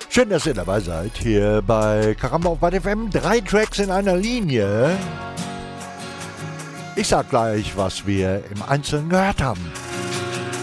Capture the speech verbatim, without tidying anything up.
Schön, dass ihr dabei seid hier bei Karamba auf Bad F M. Drei Tracks in einer Linie. Ich sag gleich, was wir im Einzelnen gehört haben.